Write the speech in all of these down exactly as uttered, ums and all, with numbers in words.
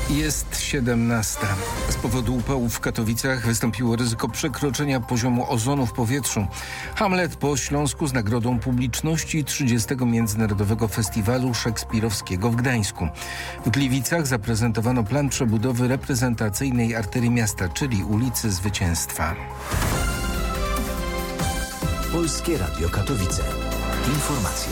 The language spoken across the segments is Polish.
Jest siedemnasta. Z powodu upałów w Katowicach wystąpiło ryzyko przekroczenia poziomu ozonu w powietrzu. Hamlet po Śląsku z nagrodą publiczności trzydziestego Międzynarodowego Festiwalu Szekspirowskiego w Gdańsku. W Gliwicach zaprezentowano plan przebudowy reprezentacyjnej arterii miasta, czyli ulicy Zwycięstwa. Polskie Radio Katowice. Informacje.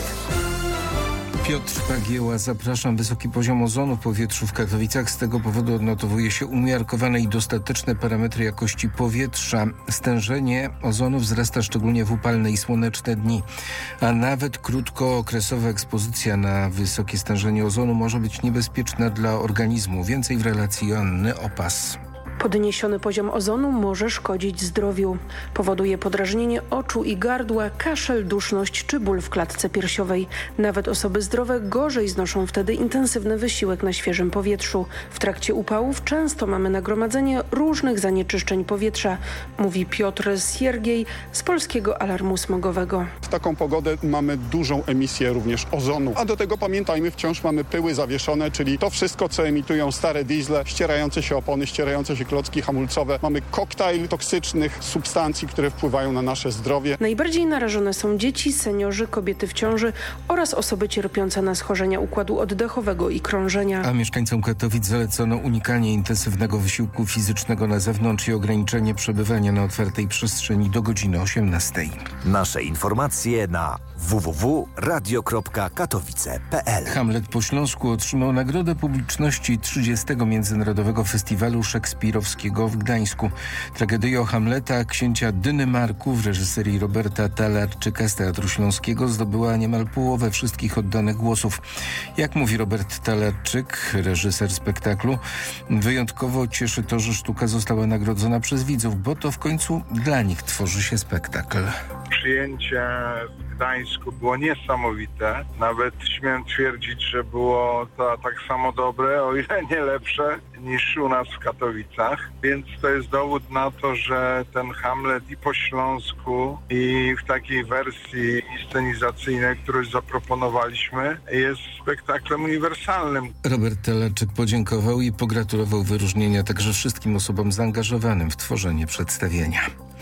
Piotr Pagieła, zapraszam. Wysoki poziom ozonu w powietrzu w Katowicach. Z tego powodu odnotowuje się umiarkowane i dostateczne parametry jakości powietrza. Stężenie ozonu wzrasta szczególnie w upalne i słoneczne dni, a nawet krótkookresowa ekspozycja na wysokie stężenie ozonu może być niebezpieczna dla organizmu. Więcej w relacji Joanny Opas. Podniesiony poziom ozonu może szkodzić zdrowiu. Powoduje podrażnienie oczu i gardła, kaszel, duszność czy ból w klatce piersiowej. Nawet osoby zdrowe gorzej znoszą wtedy intensywny wysiłek na świeżym powietrzu. W trakcie upałów często mamy nagromadzenie różnych zanieczyszczeń powietrza, mówi Piotr Siergiej z Polskiego Alarmu Smogowego. W taką pogodę mamy dużą emisję również ozonu, a do tego pamiętajmy, wciąż mamy pyły zawieszone, czyli to wszystko, co emitują stare diesle, ścierające się opony, ścierające się klocki hamulcowe. Mamy koktajl toksycznych substancji, które wpływają na nasze zdrowie. Najbardziej narażone są dzieci, seniorzy, kobiety w ciąży oraz osoby cierpiące na schorzenia układu oddechowego i krążenia. A mieszkańcom Katowic zalecono unikanie intensywnego wysiłku fizycznego na zewnątrz i ograniczenie przebywania na otwartej przestrzeni do godziny osiemnastej. Nasze informacje na w w w kropka radio kropka katowice kropka p l. Hamlet po Śląsku otrzymał nagrodę publiczności trzydziestego Międzynarodowego Festiwalu Szekspirowskiego w Gdańsku. Tragedię Hamleta księcia Dynymarku w reżyserii Roberta Talarczyka z Teatru Śląskiego zdobyła niemal połowę wszystkich oddanych głosów. Jak mówi Robert Talarczyk, reżyser spektaklu, wyjątkowo cieszy to, że sztuka została nagrodzona przez widzów, bo to w końcu dla nich tworzy się spektakl. Przyjęcie w Gdańsku było niesamowite. Nawet śmiem twierdzić, że było to tak samo dobre, o ile nie lepsze, niż u nas w Katowicach. Więc to jest dowód na to, że ten Hamlet i po śląsku, i w takiej wersji scenizacyjnej, którą zaproponowaliśmy, jest spektaklem uniwersalnym. Robert Talarczyk podziękował i pogratulował wyróżnienia także wszystkim osobom zaangażowanym w tworzenie przedstawienia.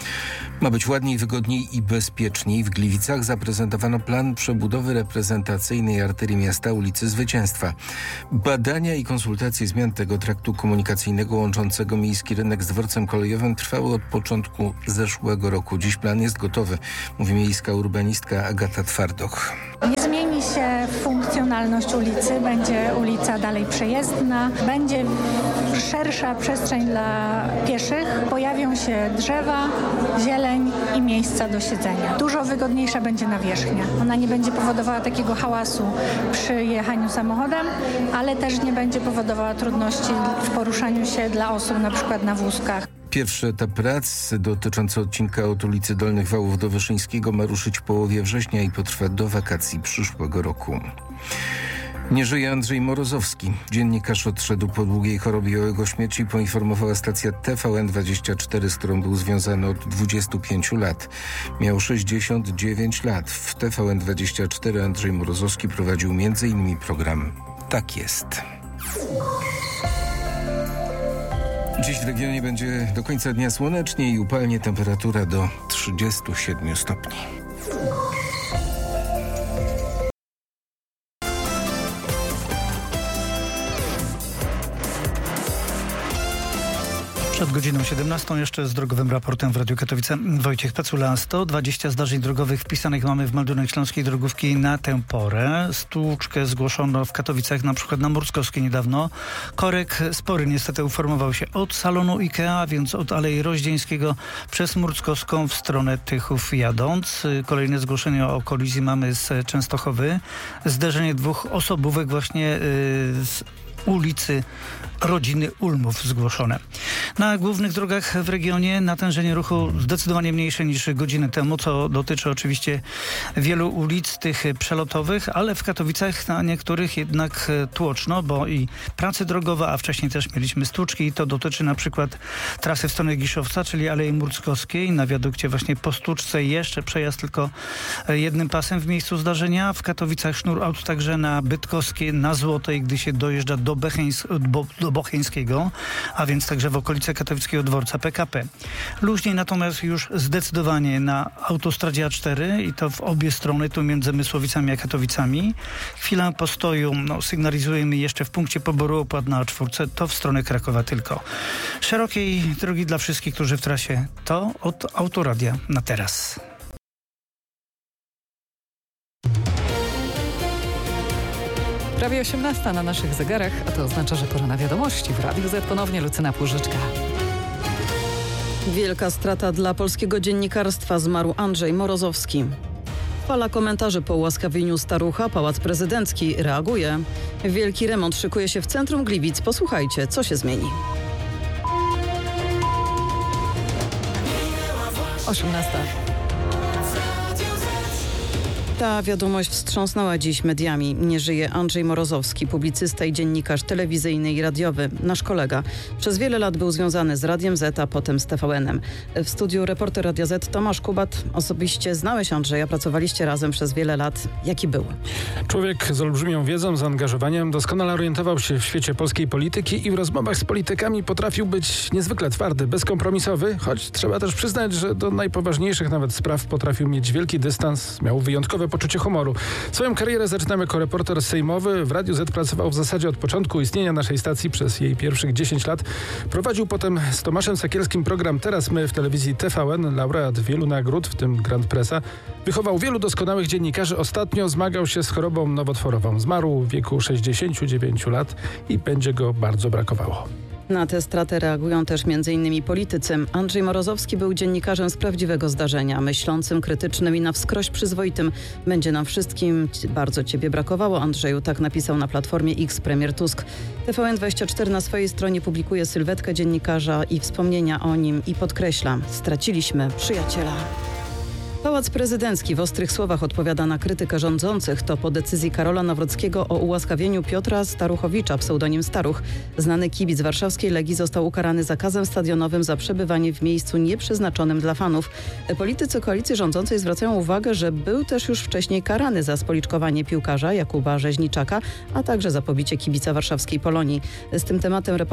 Ma być ładniej, wygodniej i bezpieczniej. W Gliwicach zaprezentowano plan przebudowy reprezentacyjnej arterii miasta ulicy Zwycięstwa. Badania i konsultacje zmian tego traktu komunikacyjnego łączącego miejski rynek z dworcem kolejowym trwały od początku zeszłego roku. Dziś plan jest gotowy, mówi miejska urbanistka Agata Twardoch. Nie zmieni się funkcjonalność ulicy, będzie ulica dalej przejezdna, będzie szersza przestrzeń dla pieszych, pojawią się drzewa, zieleń i miejsca do siedzenia. Dużo wygodniejsza będzie nawierzchnia. Ona nie będzie powodowała takiego hałasu przy jechaniu samochodem, ale też nie będzie powodowała trudności w poruszaniu się dla osób na przykład na wózkach. Pierwszy etap prac dotyczący odcinka od ulicy Dolnych Wałów do Wyszyńskiego ma ruszyć w połowie września i potrwa do wakacji przyszłego roku. Nie żyje Andrzej Morozowski. Dziennikarz odszedł po długiej chorobie. O jego śmierci poinformowała stacja T V N dwadzieścia cztery, z którą był związany od dwudziestu pięciu lat. Miał sześćdziesiąt dziewięć lat. W T V N dwadzieścia cztery Andrzej Morozowski prowadził między innymi program Tak jest. Dziś w regionie będzie do końca dnia słonecznie i upalnie, temperatura do trzydziestu siedmiu stopni. Przed godziną siedemnastą jeszcze z drogowym raportem w Radiu Katowice Wojciech Pecula. sto dwadzieścia zdarzeń drogowych wpisanych mamy w meldunek Śląskiej Drogówki na tę porę. Stłuczkę zgłoszono w Katowicach, na przykład na Murskowskiej niedawno. Korek spory niestety uformował się od salonu Ikea, więc od Alei Roździeńskiego przez Murskowską w stronę Tychów jadąc. Kolejne zgłoszenie o kolizji mamy z Częstochowy. Zderzenie dwóch osobówek właśnie yy, z ulicy rodziny Ulmów zgłoszone. Na głównych drogach w regionie natężenie ruchu zdecydowanie mniejsze niż godzinę temu, co dotyczy oczywiście wielu ulic tych przelotowych, ale w Katowicach na niektórych jednak tłoczno, bo i prace drogowe, a wcześniej też mieliśmy stłuczki i to dotyczy na przykład trasy w stronę Giszowca, czyli Alei Murskowskiej. Na wiadukcie właśnie po stłuczce jeszcze przejazd tylko jednym pasem w miejscu zdarzenia. W Katowicach sznur aut także na Bytkowskiej, na Złotej, gdy się dojeżdża do do, Becheńs- do, do Bocheńskiego, a więc także w okolice katowickiego dworca P K P. Luźniej natomiast już zdecydowanie na autostradzie A cztery i to w obie strony, tu między Mysłowicami a Katowicami. Chwilę postoju no, sygnalizujemy jeszcze w punkcie poboru opłat na A cztery, to w stronę Krakowa tylko. Szerokiej drogi dla wszystkich, którzy w trasie, to od Autoradia na teraz. Prawie osiemnasta na naszych zegarach, a to oznacza, że pora na wiadomości. W Radiu Z ponownie Lucyna Płużyczka. Wielka strata dla polskiego dziennikarstwa. Zmarł Andrzej Morozowski. Fala komentarzy po ułaskawieniu starucha. Pałac Prezydencki reaguje. Wielki remont szykuje się w centrum Gliwic. Posłuchajcie, co się zmieni. osiemnasta. Ta wiadomość wstrząsnęła dziś mediami. Nie żyje Andrzej Morozowski, publicysta i dziennikarz telewizyjny i radiowy. Nasz kolega. Przez wiele lat był związany z Radiem Z, a potem z T V N-em. W studiu reporter Radia Z Tomasz Kubat. Osobiście znałeś Andrzeja, pracowaliście razem przez wiele lat. Jaki był? Człowiek z olbrzymią wiedzą, zaangażowaniem, doskonale orientował się w świecie polskiej polityki i w rozmowach z politykami potrafił być niezwykle twardy, bezkompromisowy, choć trzeba też przyznać, że do najpoważniejszych nawet spraw potrafił mieć wielki dystans, miał wyjątkowe poczucie humoru. Swoją karierę zaczynał jako reporter sejmowy. W Radiu Z pracował w zasadzie od początku istnienia naszej stacji przez jej pierwszych dziesięć lat. Prowadził potem z Tomaszem Sekielskim program Teraz My w telewizji T V N, laureat wielu nagród, w tym Grand Pressa. Wychował wielu doskonałych dziennikarzy. Ostatnio zmagał się z chorobą nowotworową. Zmarł w wieku sześćdziesięciu dziewięciu lat i będzie go bardzo brakowało. Na tę stratę reagują też między innymi politycy. Andrzej Morozowski był dziennikarzem z prawdziwego zdarzenia, myślącym, krytycznym i na wskroś przyzwoitym. Będzie nam wszystkim bardzo ciebie brakowało, Andrzeju, tak napisał na Platformie X premier Tusk. T V N dwadzieścia cztery na swojej stronie publikuje sylwetkę dziennikarza i wspomnienia o nim i podkreśla: straciliśmy przyjaciela. Pałac Prezydencki w ostrych słowach odpowiada na krytykę rządzących. To po decyzji Karola Nawrockiego o ułaskawieniu Piotra Staruchowicza, pseudonim Staruch. Znany kibic warszawskiej Legii został ukarany zakazem stadionowym za przebywanie w miejscu nieprzeznaczonym dla fanów. Politycy koalicji rządzącej zwracają uwagę, że był też już wcześniej karany za spoliczkowanie piłkarza Jakuba Rzeźniczaka, a także za pobicie kibica warszawskiej Polonii. Z tym tematem reporter